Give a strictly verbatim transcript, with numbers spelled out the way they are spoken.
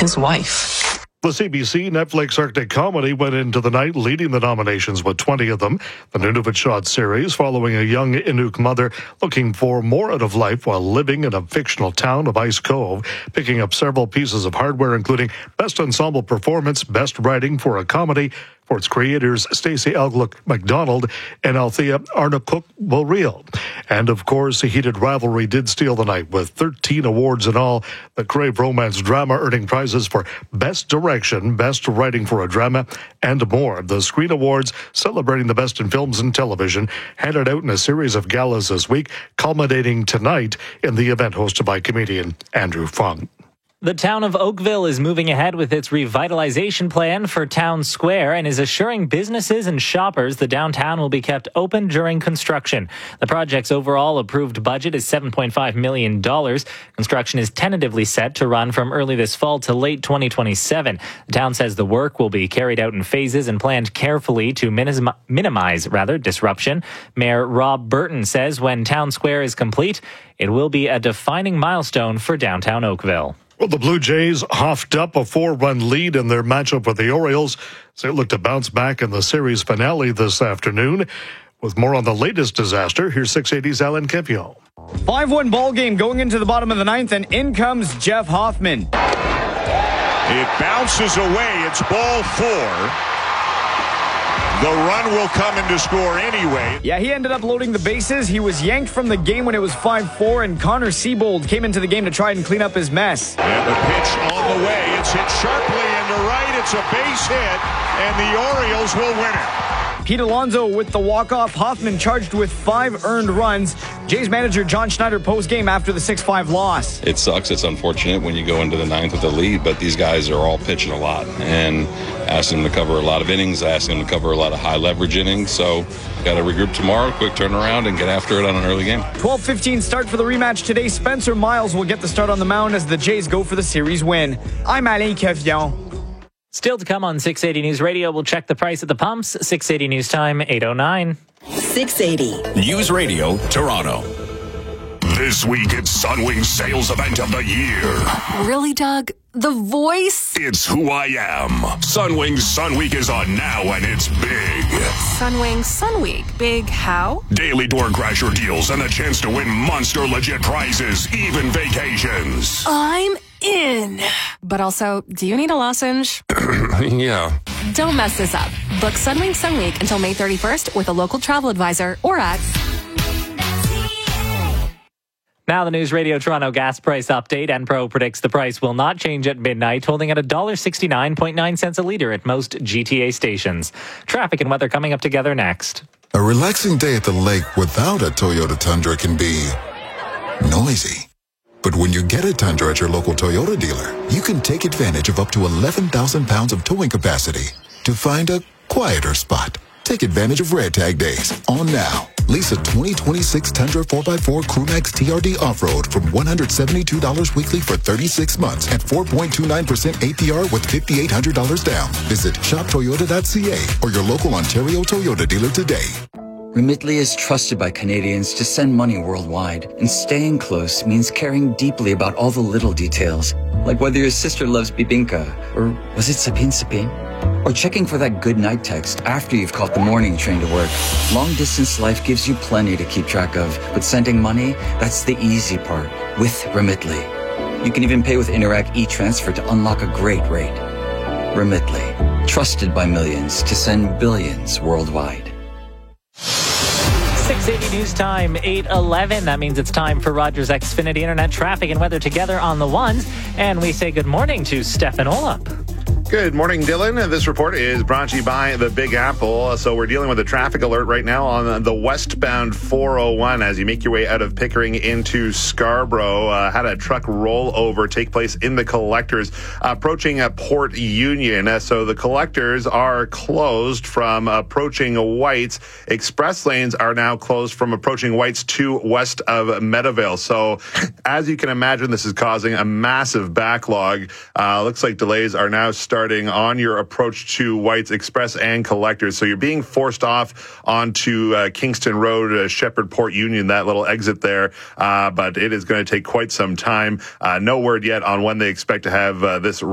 his wife. The C B C Netflix Arctic comedy went into the night leading the nominations with twenty of them. The Nunavut-shot series following a young Inuk mother looking for more out of life while living in a fictional town of Ice Cove, picking up several pieces of hardware, including Best Ensemble Performance, Best Writing for a Comedy, for its creators Stacey Elgluck MacDonald and Althea Arnacook-Wilreal. And of course, a heated rivalry did steal the night with thirteen awards in all. The Crave romance drama earning prizes for Best Direction, Best Writing for a Drama, and more. The Screen Awards, celebrating the best in films and television, handed out in a series of galas this week, culminating tonight in the event hosted by comedian Andrew Fung. The town of Oakville is moving ahead with its revitalization plan for Town Square and is assuring businesses and shoppers the downtown will be kept open during construction. The project's overall approved budget is seven point five million dollars. Construction is tentatively set to run from early this fall to late twenty twenty-seven. The town says the work will be carried out in phases and planned carefully to minim- minimize rather disruption. Mayor Rob Burton says when Town Square is complete, it will be a defining milestone for downtown Oakville. Well, the Blue Jays huffed up a four-run lead in their matchup with the Orioles. They look to bounce back in the series finale this afternoon. With more on the latest disaster, here's six eighty's Alan Kevio. five one ball game going into the bottom of the ninth, and in comes Jeff Hoffman. It bounces away. It's ball four. The run will come in to score anyway. Yeah, he ended up loading the bases. He was yanked from the game when it was five four, and Connor Siebold came into the game to try and clean up his mess. And the pitch on the way. It's hit sharply into right. It's a base hit, and the Orioles will win it. Pete Alonso with the walk-off. Hoffman charged with five earned runs. Jays manager John Schneider post-game after the six five loss. It sucks. It's unfortunate when you go into the ninth with the lead, but these guys are all pitching a lot. And asking them to cover a lot of innings, asking them to cover a lot of high-leverage innings. So got to regroup tomorrow, quick turnaround, and get after it on an early game. twelve fifteen start for the rematch today. Spencer Miles will get the start on the mound as the Jays go for the series win. I'm Alain Kevion. Still to come on six eighty News Radio, we'll check the price at the pumps. six eighty News Time, eight oh nine. six eighty News Radio, Toronto. This week, it's Sunwing's sales event of the year. Really, Doug? The voice? It's who I am. Sunwing's Sun Week is on now, and it's big. Sunwing Sun Week. Big how? Daily door crasher deals and a chance to win monster legit prizes, even vacations. I'm in. But also, do you need a lozenge? Yeah. Don't mess this up. Book Sunwing Sun Week until May thirty-first with a local travel advisor or at... Now the News Radio Toronto gas price update. Enpro predicts the price will not change at midnight, holding at one dollar sixty-nine point nine cents a litre at most G T A stations. Traffic and weather coming up together next. A relaxing day at the lake without a Toyota Tundra can be noisy. But when you get a Tundra at your local Toyota dealer, you can take advantage of up to eleven thousand pounds of towing capacity to find a quieter spot. Take advantage of Red Tag Days on now. Lease a twenty twenty-six Tundra four by four Crewmax T R D Off-Road from one hundred seventy-two dollars weekly for thirty-six months at four point two nine percent A P R with five thousand eight hundred dollars down. Visit shop toyota dot c a or your local Ontario Toyota dealer today. Remitly is trusted by Canadians to send money worldwide, and staying close means caring deeply about all the little details, like whether your sister loves bibinka, or was it sapin sapin? Or checking for that good night text after you've caught the morning train to work. Long-distance life gives you plenty to keep track of, but sending money, that's the easy part with Remitly. You can even pay with Interac e-Transfer to unlock a great rate. Remitly, trusted by millions to send billions worldwide. six eighty News Time, eight eleven. That means it's time for Rogers Xfinity Internet traffic and weather together on the ones. And we say good morning to Stefan Olap. Good morning, Dylan. This report is brought to you by the Big Apple. So we're dealing with a traffic alert right now on the westbound four oh one as you make your way out of Pickering into Scarborough. Uh, had a truck rollover take place in the collectors approaching uh, Port Union. Uh, so the collectors are closed from approaching Whites. Express lanes are now closed from approaching Whites to west of Meadowvale. So as you can imagine, this is causing a massive backlog. Uh, looks like delays are now starting on your approach to Whites Express and Collectors. So you're being forced off onto uh, Kingston Road, uh, Shepherd Port Union, that little exit there. Uh, but it is going to take quite some time. Uh, no word yet on when they expect to have uh, this